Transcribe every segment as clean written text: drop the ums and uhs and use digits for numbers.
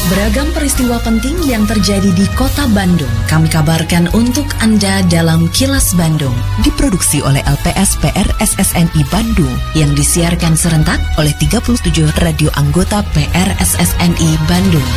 Beragam peristiwa penting yang terjadi di Kota Bandung kami kabarkan untuk Anda dalam Kilas Bandung. Diproduksi oleh LPSPR SSNI Bandung yang disiarkan serentak oleh 37 radio anggota PRSSNI Bandung.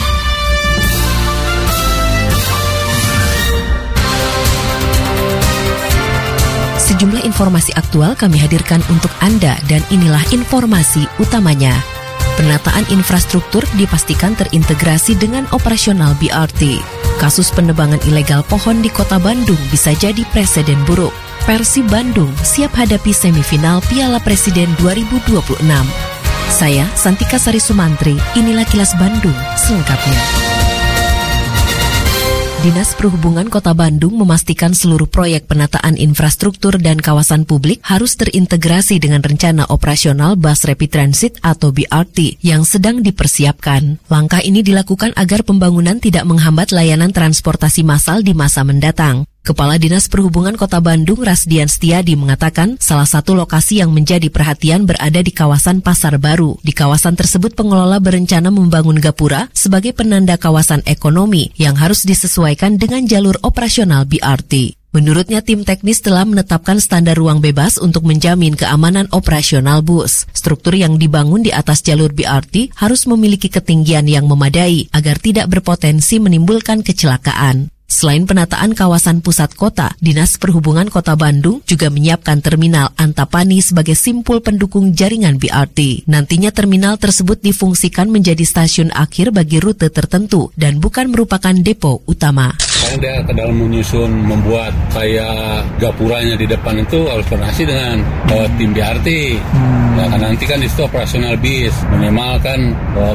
Sejumlah informasi aktual kami hadirkan untuk Anda dan inilah informasi utamanya. Penataan infrastruktur dipastikan terintegrasi dengan operasional BRT. Kasus penebangan ilegal pohon di Kota Bandung bisa jadi presiden buruk. Persib Bandung siap hadapi semifinal Piala Presiden 2026. Saya Santika Sari Sumantri, inilah Kilas Bandung selengkapnya. Dinas Perhubungan Kota Bandung memastikan seluruh proyek penataan infrastruktur dan kawasan publik harus terintegrasi dengan rencana operasional Bus Rapid Transit atau BRT yang sedang dipersiapkan. Langkah ini dilakukan agar pembangunan tidak menghambat layanan transportasi massal di masa mendatang. Kepala Dinas Perhubungan Kota Bandung Rasdian Setiadi mengatakan salah satu lokasi yang menjadi perhatian berada di kawasan Pasar Baru. Di kawasan tersebut pengelola berencana membangun gapura sebagai penanda kawasan ekonomi yang harus disesuaikan dengan jalur operasional BRT. Menurutnya tim teknis telah menetapkan standar ruang bebas untuk menjamin keamanan operasional bus. Struktur yang dibangun di atas jalur BRT harus memiliki ketinggian yang memadai agar tidak berpotensi menimbulkan kecelakaan. Selain penataan kawasan pusat kota, Dinas Perhubungan Kota Bandung juga menyiapkan terminal Antapani sebagai simpul pendukung jaringan BRT. Nantinya terminal tersebut difungsikan menjadi stasiun akhir bagi rute tertentu dan bukan merupakan depo utama. Sekarang dia ke dalam menyusun, membuat kayak gapuranya di depan itu harus koordinasi dengan tim BRT. Nah, nanti kan itu operasional bis, minimal kan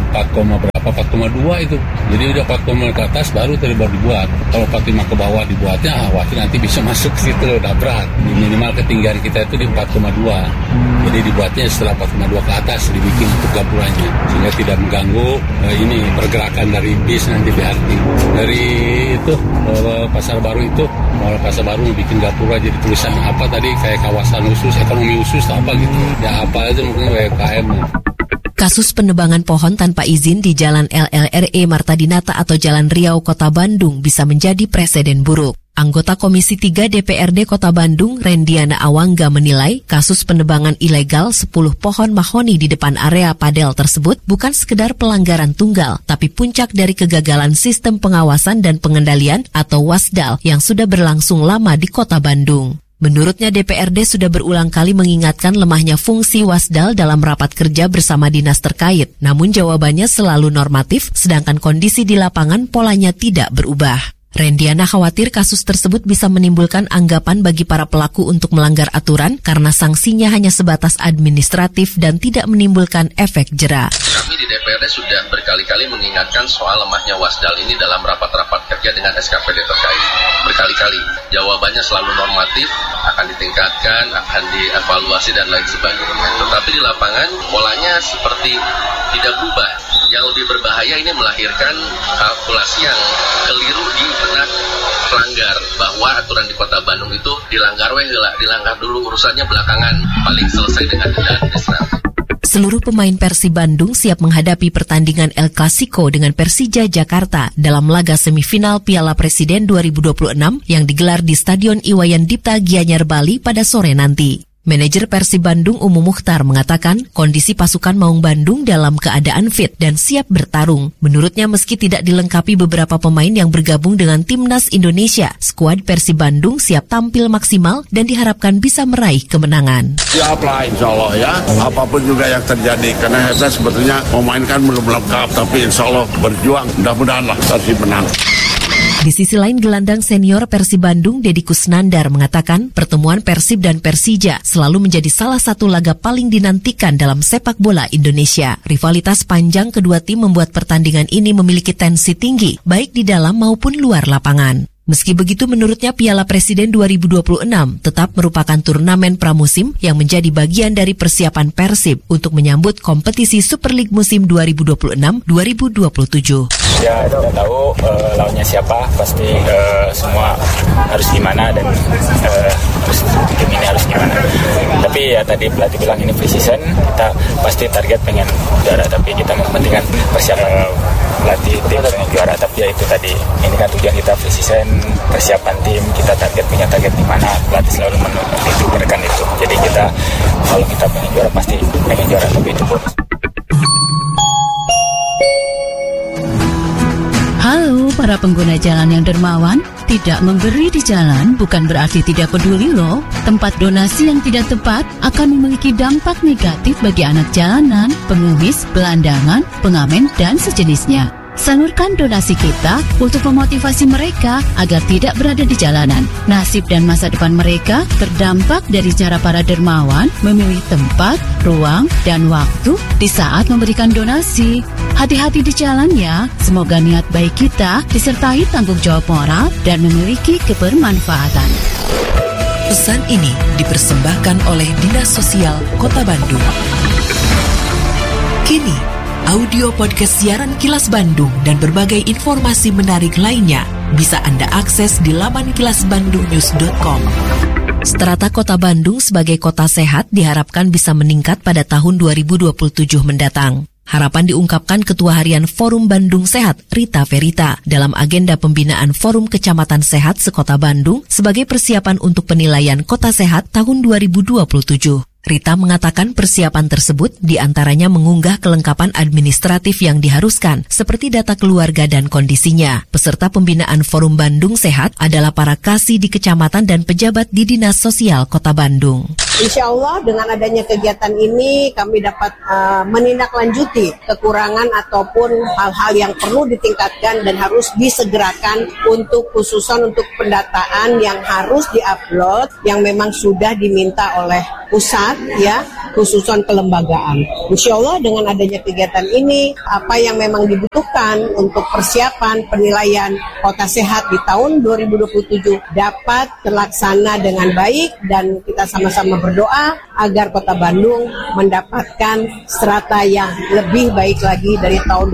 4,2 itu. Jadi udah 4, ke atas baru dibuat. Kalau 45 ke bawah dibuatnya, khawatir nanti bisa masuk ke situ, berat. Minimal ketinggian kita itu di 4,2. Jadi dibuatnya setelah 4,2 ke atas dibikin untuk gapuranya, sehingga tidak mengganggu pergerakan dari bis nanti BRT. Dari itu Pasar Baru itu, kalau Pasar Baru bikin gapura jadi tulisan apa tadi kayak kawasan khusus, ekonomi khusus atau apa gitu. Ya apa itu mungkin UMKM. Kasus penebangan pohon tanpa izin di Jalan LLRE Marta Dinata atau Jalan Riau Kota Bandung bisa menjadi presiden buruk. Anggota Komisi 3 DPRD Kota Bandung, Rendiana Awangga menilai kasus penebangan ilegal 10 pohon mahoni di depan area padel tersebut bukan sekedar pelanggaran tunggal, tapi puncak dari kegagalan sistem pengawasan dan pengendalian atau WASDAL yang sudah berlangsung lama di Kota Bandung. Menurutnya DPRD sudah berulang kali mengingatkan lemahnya fungsi WASDAL dalam rapat kerja bersama dinas terkait. Namun jawabannya selalu normatif, sedangkan kondisi di lapangan polanya tidak berubah. Rendiana khawatir kasus tersebut bisa menimbulkan anggapan bagi para pelaku untuk melanggar aturan karena sanksinya hanya sebatas administratif dan tidak menimbulkan efek jera. Kami di DPRD sudah berkali-kali mengingatkan soal lemahnya WASDAL ini dalam rapat-rapat kerja dengan SKPD terkait. Berkali-kali, jawabannya selalu normatif, akan ditingkatkan, akan dievaluasi dan lain sebagainya. Tetapi di lapangan polanya seperti tidak berubah. Yang lebih berbahaya ini melahirkan kalkulasi yang keliru di benak pelanggar, bahwa aturan di Kota Bandung itu dilanggar dilanggar dulu, urusannya belakangan, paling selesai dengan denda administratif. Seluruh pemain Persib Bandung siap menghadapi pertandingan El Clasico dengan Persija Jakarta dalam laga semifinal Piala Presiden 2026 yang digelar di Stadion Iwayan Dipta Gianyar Bali pada sore nanti. Manajer Persib Bandung Umu Mukhtar mengatakan kondisi pasukan Maung Bandung dalam keadaan fit dan siap bertarung. Menurutnya meski tidak dilengkapi beberapa pemain yang bergabung dengan Timnas Indonesia, skuad Persib Bandung siap tampil maksimal dan diharapkan bisa meraih kemenangan. Siap lah insya Allah ya, apapun juga yang terjadi. Karena kita sebetulnya memainkan belum lengkap, tapi insya Allah berjuang, mudah-mudahan lah Persib menang. Di sisi lain, gelandang senior Persib Bandung, Deddy Kusnandar, mengatakan pertemuan Persib dan Persija selalu menjadi salah satu laga paling dinantikan dalam sepak bola Indonesia. Rivalitas panjang kedua tim membuat pertandingan ini memiliki tensi tinggi, baik di dalam maupun luar lapangan. Meski begitu, menurutnya Piala Presiden 2026 tetap merupakan turnamen pramusim yang menjadi bagian dari persiapan Persib untuk menyambut kompetisi Super League musim 2026-2027. Ya, kita tahu lawannya siapa, pasti semua harus gimana dan tim ini harus gimana. Tapi ya tadi pelatih bilang ini pre-season, kita pasti target pengen juara, tapi kita mementingkan persiapan. melatih tim pengen juara. Tapi ya itu tadi, ini kan tujuan kita pre-season, persiapan tim, kita punya target di mana, pelatih selalu menunjukkan itu. Jadi kita kalau kita pengen juara pasti pengen juara, tapi itu bonus. Halo para pengguna jalan yang dermawan, tidak memberi di jalan bukan berarti tidak peduli loh. Tempat donasi yang tidak tepat akan memiliki dampak negatif bagi anak jalanan, pengemis, gelandangan, pengamen, dan sejenisnya. Salurkan donasi kita untuk memotivasi mereka agar tidak berada di jalanan. Nasib dan masa depan mereka terdampak dari cara para dermawan memilih tempat, ruang, dan waktu di saat memberikan donasi. Hati-hati di jalan ya, semoga niat baik kita disertai tanggung jawab moral dan memiliki kebermanfaatan. Pesan ini dipersembahkan oleh Dinas Sosial Kota Bandung. Kini, audio podcast siaran Kilas Bandung dan berbagai informasi menarik lainnya bisa Anda akses di laman kilasbandungnews.com. Strata Kota Bandung sebagai kota sehat diharapkan bisa meningkat pada tahun 2027 mendatang. Harapan diungkapkan Ketua Harian Forum Bandung Sehat, Rita Ferita, dalam agenda pembinaan Forum Kecamatan Sehat sekota Bandung sebagai persiapan untuk penilaian Kota Sehat tahun 2027. Rita mengatakan persiapan tersebut diantaranya mengunggah kelengkapan administratif yang diharuskan, seperti data keluarga dan kondisinya. Peserta pembinaan Forum Bandung Sehat adalah para kasih di kecamatan dan pejabat di Dinas Sosial Kota Bandung. Insya Allah dengan adanya kegiatan ini kami dapat menindaklanjuti kekurangan ataupun hal-hal yang perlu ditingkatkan dan harus disegerakan untuk khususan untuk pendataan yang harus diupload yang memang sudah diminta oleh pusat ya, khususan kelembagaan. Insya Allah dengan adanya kegiatan ini apa yang memang dibutuhkan untuk persiapan penilaian Kota Sehat di tahun 2027 dapat terlaksana dengan baik dan kita sama-sama berdoa agar Kota Bandung mendapatkan strata yang lebih baik lagi dari tahun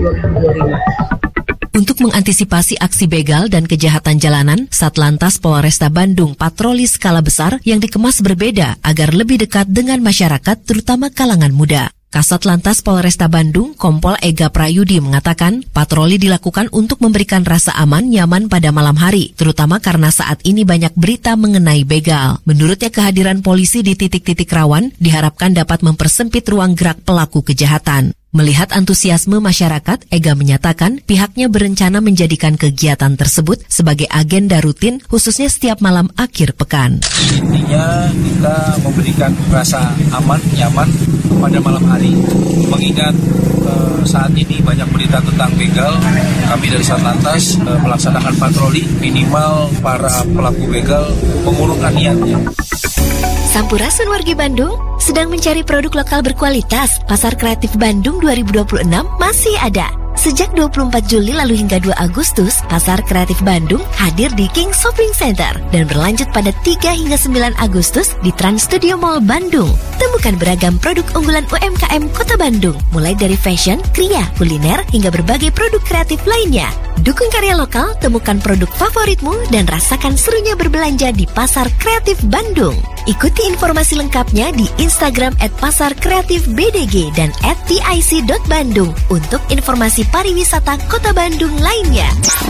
2025. Untuk mengantisipasi aksi begal dan kejahatan jalanan, Satlantas Polresta Bandung patroli skala besar yang dikemas berbeda agar lebih dekat dengan masyarakat terutama kalangan muda. Kasat Lantas Polresta Bandung, Kompol Ega Prayudi mengatakan, patroli dilakukan untuk memberikan rasa aman, nyaman pada malam hari, terutama karena saat ini banyak berita mengenai begal. Menurutnya kehadiran polisi di titik-titik rawan diharapkan dapat mempersempit ruang gerak pelaku kejahatan. Melihat antusiasme masyarakat, Ega menyatakan pihaknya berencana menjadikan kegiatan tersebut sebagai agenda rutin khususnya setiap malam akhir pekan. Intinya kita memberikan rasa aman, nyaman pada malam hari. Mengingat saat ini banyak berita tentang begal, kami dari Satlantas melaksanakan patroli minimal para pelaku begal mengurungkan niatnya. Sampurasun wargi Bandung, sedang mencari produk lokal berkualitas. Pasar Kreatif Bandung 2026 masih ada. Sejak 24 Juli lalu hingga 2 Agustus, Pasar Kreatif Bandung hadir di King Shopping Center dan berlanjut pada 3 hingga 9 Agustus di Trans Studio Mall Bandung. Temukan beragam produk unggulan UMKM Kota Bandung, mulai dari fashion, kria, kuliner, hingga berbagai produk kreatif lainnya. Dukung karya lokal, temukan produk favoritmu, dan rasakan serunya berbelanja di Pasar Kreatif Bandung. Ikuti informasi lengkapnya di Instagram @pasarkreatifbdg dan @tic.bandung untuk informasi pariwisata Kota Bandung lainnya.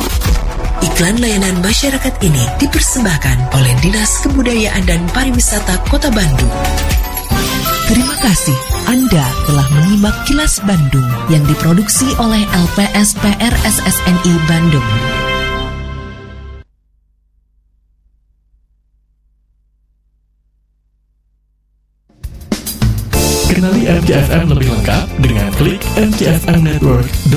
Iklan layanan masyarakat ini dipersembahkan oleh Dinas Kebudayaan dan Pariwisata Kota Bandung. Terima kasih Anda telah menyimak Kilas Bandung yang diproduksi oleh LPSPR SSNI Bandung. Kenali MTFM lebih lengkap dengan klik mtfmnetwork.com.